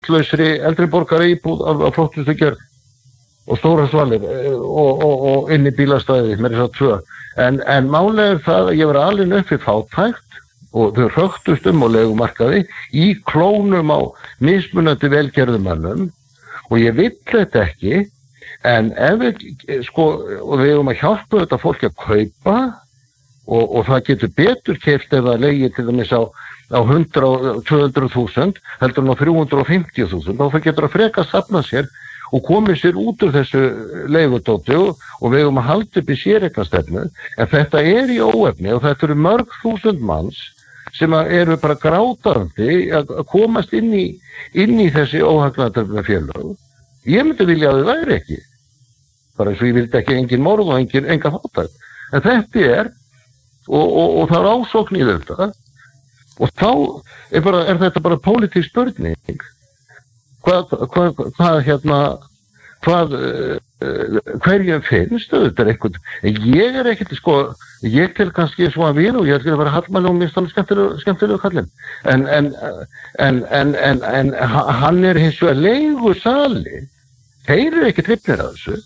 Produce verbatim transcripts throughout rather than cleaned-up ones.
hlutlausri eldri borgara íbúð af, af flottustu gerð og stóra svalir og, og, og inn í bílastæði með þess að tvö. En, en málega er það að ég var alin upp við fátækt og þau röktust um á leigumarkaði í klónum á mismunandi velgerðumönnum og ég vill þetta ekki, en ef við, sko, og við erum að hjálpa þetta fólki að kaupa og, og það getur betur keypt ef það leigir til dæmis á, á hundrað, tvö hundruð þúsund heldur en á þrjú hundruð fimmtíu þúsund og það getur að freka safna sér og komið sér út úr þessu leigudóti og, og við erum að halda upp í séreignarstefnu, en þetta er í óefni og þetta eru mörg þúsund manns sem eru bara grátandi að komast inn í, inn í þessi óhagnaðardrifnu félög. Ég myndi vilja að þau væri ekki, bara eins og ég vildi ekki engin morð og engin, enga fátækt. En þetta er, og, og, og það er ásókn í þetta, og þá er, bara, er þetta bara pólitísk spurning. Hvað, hvað, hvað, hérna, hvað, uh, hverjum finnst þetta er eitthvað, ég er ekkert, sko, ég til kannski svo að við og ég er að vera hallmæli og minnst hann skemmtilegu, skemmtilegu kallinn, en, en, en, en, en, en hann er hins vegar leigu sali, þeir eru ekki trippnir að þessu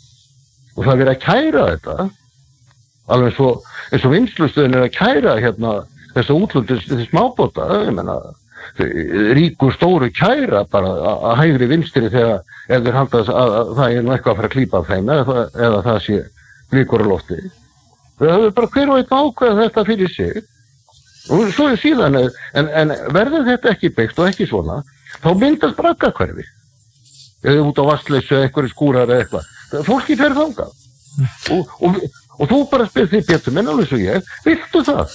og það er verið að kæra þetta, alveg eins og, eins og vinnslustöðin er að kæra hérna þessa útlöndis, þessi smábóta, ég menna, ríkur stóru kæra bara að hægri vinstri þegar ef þeir halda að, að, að það er nú eitthvað að fara að klípa af þeim eða, eða það sé líkur á lofti. Það hefur bara hver og einn ákveða þetta fyrir sig og svo er síðan en, en verður þetta ekki byggt og ekki svona þá myndast braggahverfi eða út á vatnsleysu eða einhverju skúrar eða eitthvað. Fólki fer þangað og, og, og þú bara spyr því Pétur minn alveg svo ég, viltu það?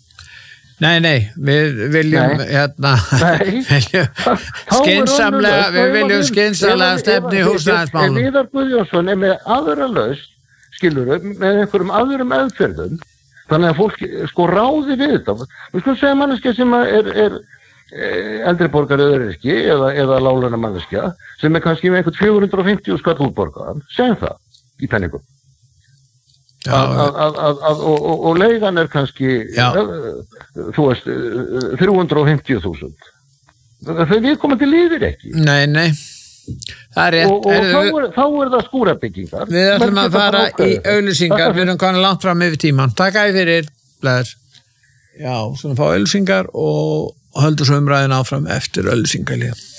Nei, nei, við viljum nei. hérna viljum skynsamlega, við viljum skynsamlega stefni í húsnæðismálum. En Viðar Guðjónsson er með aðra lausn, skilurðu, með einhverjum aðrum aðferðum, þannig að fólk sko ráði við þetta. Við skulum segja manneskja sem er, er eldri borgari öryrki eða, eða láglauna manneskja sem er kannski með einhvern fjögur hundruð fimmtíu skall útborgaðan, segjum það í penningum. Að, að, að, að, og, og, og leigan er kannski þú veist þrjú hundruð fimmtíu þúsund þegar við komum til lífir ekki nei, nei, það er rétt og, og þá, er, þá er það skúrabyggingar við ætlum að fara í auglýsingar við erum komin langt fram yfir tíman takk æði fyrir blæður já, svona fá auglýsingar og höldu svo umræðin áfram eftir auglýsingarlið